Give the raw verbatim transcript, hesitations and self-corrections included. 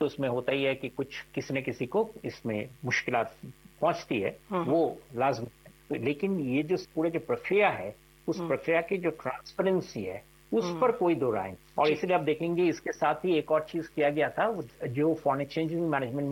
तो उसमें होता ही है कि कुछ किसी न किसी को इसमें मुश्किलात पहुंचती है, वो लाजमी है। लेकिन ये जो पूरे जो प्रक्रिया है, उस प्रक्रिया की जो ट्रांसपेरेंसी है, उस पर कोई दो राय नहीं। और इसलिए आप देखेंगे इसके साथ ही एक और चीज किया गया था, जो फॉरेन एक्सचेंज मैनेजमेंट